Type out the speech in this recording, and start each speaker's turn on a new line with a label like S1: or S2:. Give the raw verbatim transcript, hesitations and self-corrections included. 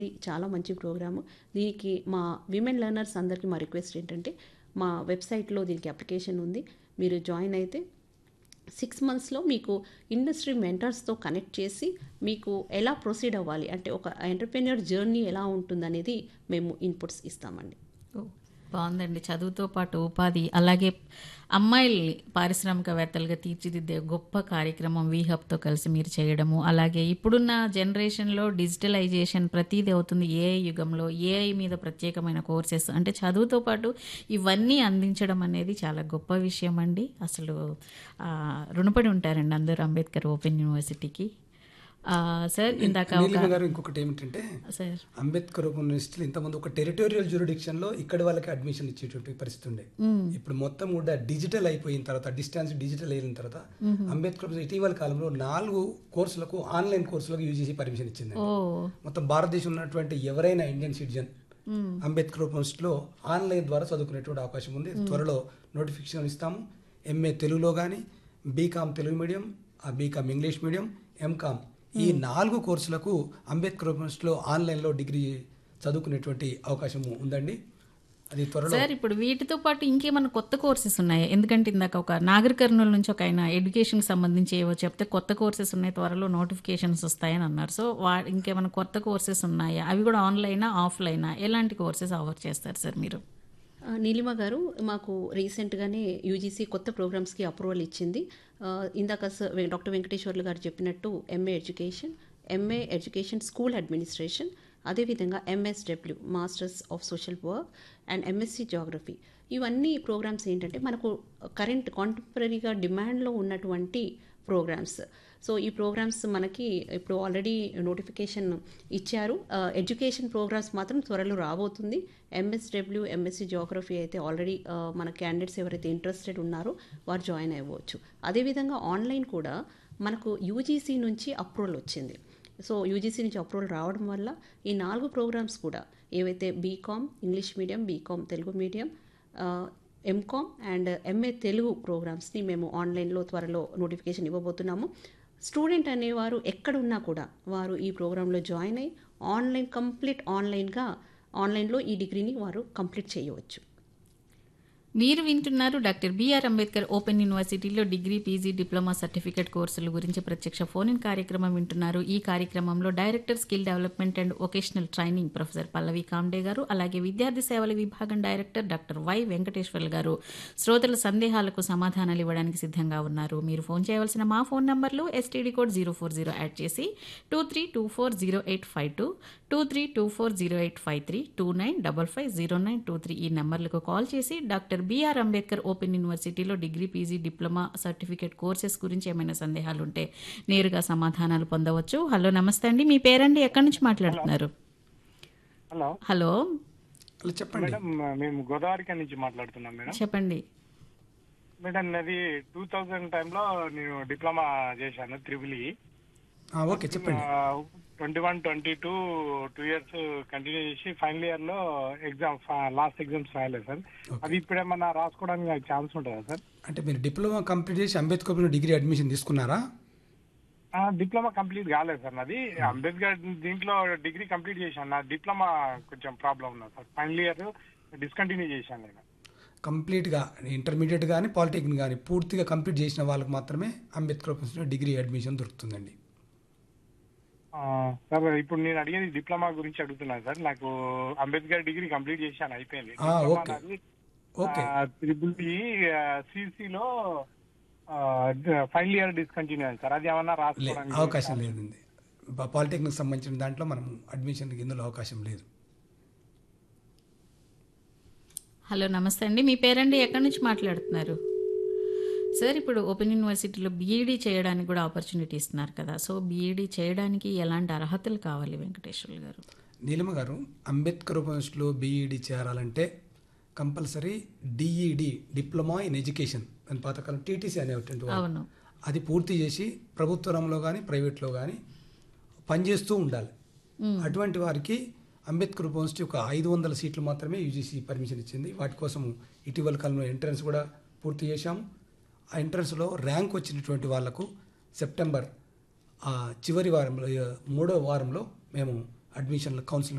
S1: ఇది చాలా మంచి ప్రోగ్రాము. దీనికి మా విమెన్ లెర్నర్స్ అందరికీ మా రిక్వెస్ట్ ఏంటంటే, మా వెబ్‌సైట్‌లో దీనికి అప్లికేషన్ ఉంది. మీరు జాయిన్ అయితే సిక్స్ మంత్స్‌లో మీకు ఇండస్ట్రీ మెంటర్స్‌తో కనెక్ట్ చేసి, మీకు ఎలా ప్రొసీడ్ అవ్వాలి, అంటే ఒక ఎంటర్‌ప్రెన్యూర్ జర్నీ ఎలా ఉంటుందనేది మేము ఇన్‌పుట్స్ ఇస్తామండి.
S2: ఓహ్! బావుందండి. చదువుతో పాటు ఉపాధి, అలాగే అమ్మాయిల్ని పారిశ్రామికవేత్తలుగా తీర్చిదిద్దే గొప్ప కార్యక్రమం వి హబ్‌తో కలిసి మీరు చేయడము, అలాగే ఇప్పుడున్న జనరేషన్‌లో డిజిటలైజేషన్ ప్రతీది అవుతుంది. ఏఐ యుగంలో ఏఐ మీద ప్రత్యేకమైన కోర్సెస్, అంటే చదువుతో పాటు ఇవన్నీ అందించడం అనేది చాలా గొప్ప విషయం అండి. అసలు ఆహ్, రుణపడి ఉంటారండి అందరూ అంబేద్కర్ ఓపెన్ యూనివర్సిటీకి. ఆహ్, సార్ ఇందాక ఒక
S3: నీలిమ గారు ఇంకొకటి ఏమిటంటే,
S2: సార్
S3: అంబేద్కర్ ఓపెన్ యూనివర్సిటీలో ఇంతకుముందు ఒక టెరిటోరియల్ జ్యూరిడిక్షన్లో ఇక్కడి వాళ్ళకి అడ్మిషన్ ఇచ్చేటువంటి పరిస్థితి ఉండే. ఇప్పుడు మొత్తం కూడా డిజిటల్ అయిపోయిన తర్వాత, డిస్టెన్స్ డిజిటల్ అయిన తర్వాత అంబేద్కర్ ఇటీవల కాలంలో నాలుగు కోర్సులకు ఆన్లైన్ కోర్సులకు యూజీసీ పర్మిషన్ ఇచ్చింది.
S2: ఓ
S3: మొత్తం భారతదేశంలో ఉన్నటువంటి ఎవరైనా ఇండియన్ సిటిజన్ అంబేద్కర్ ఓపెన్ యూనివర్సిటీలో ఆన్లైన్ ద్వారా చదువుకునేటువంటి అవకాశం ఉంది. త్వరలో నోటిఫికేషన్ ఇస్తాము. ఎంఏ తెలుగులో కానీ, BCom Telugu medium, BCom English medium, MCom ఈ నాలుగు కోర్సులకు అంబేద్కర్ యూనివర్సిటీలో ఆన్లైన్లో డిగ్రీ చదువుకునేటువంటి అవకాశం ఉందండి. అది త్వరలో.
S2: సార్ ఇప్పుడు వీటితో పాటు ఇంకేమైనా కొత్త కోర్సెస్ ఉన్నాయా? ఎందుకంటే ఇందాక ఒక నాగర్ కర్నూలు నుంచి ఒక ఆయన ఎడ్యుకేషన్కి సంబంధించి ఏవో చెప్తే కొత్త కోర్సెస్ ఉన్నాయి, త్వరలో నోటిఫికేషన్స్ వస్తాయని అన్నారు. సో వా ఇంకేమైనా కొత్త కోర్సెస్ ఉన్నాయా? అవి కూడా ఆన్లైనా ఆఫ్లైనా? ఎలాంటి కోర్సెస్ ఆఫర్ చేస్తారు సార్ మీరు?
S1: ఆ, నీలిమ గారు, మాకు రీసెంట్గానే యూజీసీ కొత్త ప్రోగ్రామ్స్కి అప్రూవల్ ఇచ్చింది. ఆ, ఇందాక స- వె- డాక్టర్ వెంకటేశ్వర్లు గారు చెప్పినట్టు MA education, MA education school administration, అదేవిధంగా MSW masters of social work and MSc geography. ఇవన్నీ ప్రోగ్రామ్స్ ఏంటంటే మనకు కరెంట్ కాంటెంపరీగా డిమాండ్లో ఉన్నటువంటి ప్రోగ్రామ్స్. సో ఈ ప్రోగ్రామ్స్ మనకి ఇప్పుడు ఆల్రెడీ నోటిఫికేషన్ ఇచ్చారు. ఎడ్యుకేషన్ ప్రోగ్రామ్స్ మాత్రం త్వరలో రాబోతుంది. ఎంఎస్డబ్ల్యూ ఎంఎస్సి జాగ్రఫీ అయితే ఆల్రెడీ మన క్యాండిడేట్స్ ఎవరైతే ఇంట్రెస్టెడ్ ఉన్నారో వారు జాయిన్ అవ్వచ్చు. అదేవిధంగా ఆన్లైన్ కూడా మనకు యూజీసీ నుంచి అప్రూవల్ వచ్చింది. సో యూజీసీ నుంచి అప్రూవల్ రావడం వల్ల ఈ నాలుగు ప్రోగ్రామ్స్ కూడా ఏవైతే BCom English medium, BCom Telugu medium, MCom and MA Telugu ప్రోగ్రామ్స్ని మేము ఆన్లైన్లో త్వరలో నోటిఫికేషన్ ఇవ్వబోతున్నాము. స్టూడెంట్ అనేవారు ఎక్కడున్నా కూడా వారు ఈ ప్రోగ్రాంలో జాయిన్ అయ్యి ఆన్లైన్ కంప్లీట్ ఆన్లైన్గా ఆన్లైన్లో ఈ డిగ్రీని వారు కంప్లీట్ చేయవచ్చు.
S2: మీరు వింటున్నారు డాక్టర్ బిఆర్ అంబేద్కర్ ఓపెన్ యూనివర్సిటీలో డిగ్రీ, పీజీ, డిప్లొమా, సర్టిఫికేట్ కోర్సుల గురించి ప్రత్యక్ష ఫోన్ ఇన్ కార్యక్రమం వింటున్నారు. ఈ కార్యక్రమంలో director skill development and vocational training professor Pallavi Comte గారు, అలాగే విద్యార్థి సేవల విభాగం డైరెక్టర్ డాక్టర్ వై వెంకటేశ్వర్లు గారు శ్రోతల సందేహాలకు సమాధానాలు ఇవ్వడానికి సిద్ధంగా ఉన్నారు. మీరు ఫోన్ చేయవలసిన మా ఫోన్ నంబర్లు STD code zero four zero add చేసి two three two four zero eight five two, two three two four zero eight five three, two nine double five zero nine two three ఈ నెంబర్లకు call చేసి doctor BR Ambedkar open యూనివర్సిటీలో degree, PG, diploma, certificate courses గురించి ఏమైనా సందేహాలు ఉంటే నేరుగా సమాధానాలు పొందవచ్చు. హలో, నమస్తే అండి. మీ పేరండి, ఎక్కడి నుంచి మాట్లాడుతున్నారు?
S4: హలో
S2: హలో,
S3: అలా చెప్పండి.
S4: మేడం, మేము గోదావరిక నుంచి మాట్లాడుతున్నాం మేడం.
S2: చెప్పండి.
S4: మేడం, నాది టూ థౌజండ్ టైంలో నేను డిప్లొమా చేశాను త్రిబుల్ ఈ.
S3: ఆ, ఓకే చెప్పండి.
S4: Twenty one twenty two two years continue చేసి ఫైనల్ ఇయర్ లో ఎగ్జామ్ లాస్ట్ ఎగ్జామ్స్ రాయలేదు సార్. అది ఇప్పుడేమన్నా రాసుకోవడానికి ఛాన్స్ ఉంటుందా సార్?
S3: అంటే మీరు డిప్లొమా కంప్లీట్ చేసి అంబేద్కర్ డిగ్రీ అడ్మిషన్ తీసుకున్నారా?
S4: డిప్లొమా కంప్లీట్ కాలేదు సార్ నాది. అంబేద్కర్ దీంట్లో డిగ్రీ కంప్లీట్ చేశాను. నా డిప్లొమా కొంచెం ప్రాబ్లం ఉన్నది సార్. ఫైనల్ ఇయర్ డిస్కంటిన్యూ చేశాను నేను.
S3: కంప్లీట్గా ఇంటర్మీడియట్ కానీ పాలిటెక్నిక్ కానీ పూర్తిగా కంప్లీట్ చేసిన వాళ్ళకి మాత్రమే అంబేద్కర్ యూనివర్సిటీలో డిగ్రీ అడ్మిషన్ దొరుకుతుందండి.
S4: ఆ, సార్ ఇప్పుడు నేను అడిగేది డిప్లొమా గురించి అడుగుతున్నాను సార్. నాకు అంబేద్కర్ డిగ్రీ కంప్లీట్ చేశాను, అయిపోయింది.
S3: ఆ, okay okay
S4: triple E సిసిలో final year discontinue అయింది సార్. అది ఏమన్నా
S3: లే
S4: రాసుకోవడానికి
S3: అవకాశం లేదండి. పా- పాలిటెక్నిక్ సంబంధించిన దాంట్లో మనం అడ్మిషన్కి ఇందులో అవకాశం లేదు.
S2: హలో, నమస్తే అండి. మీ పేరండి, ఎక్కడి నుంచి మాట్లాడుతున్నారు? సార్ ఇప్పుడు ఓపెన్ యూనివర్సిటీలో బీఈడీ చేయడానికి కూడా ఆపర్చునిటీ ఇస్తున్నారు కదా. సో బీఈడీ చేయడానికి ఎలాంటి అర్హతలు కావాలి వెంకటేశ్వర్లు గారు?
S3: నీలిమ గారు, అంబేద్కర్ యూనివర్సిటీలో బీఈడి చేరాలంటే compulsory DEd diploma in education అని పాతకాలం టీటీసీ అనేటువంటి వాళ్ళు
S2: అవును.
S3: అది పూర్తి చేసి ప్రభుత్వ రంగంలో కానీ ప్రైవేట్లో కానీ పనిచేస్తూ ఉండాలి. అటువంటి వారికి అంబేద్కర్ యూనివర్సిటీ ఒక ఐదు వందల సీట్లు మాత్రమే యూజీసీ పర్మిషన్ ఇచ్చింది. వాటి కోసం ఇటీవల కాలంలో ఎంట్రన్స్ కూడా పూర్తి చేశాము. ఆ ఎంట్రన్స్లో ర్యాంక్ వచ్చినటువంటి వాళ్లకు సెప్టెంబర్ ఆ చివరి వారంలో, మూడో వారంలో మేము అడ్మిషన్ల కౌన్సిలింగ్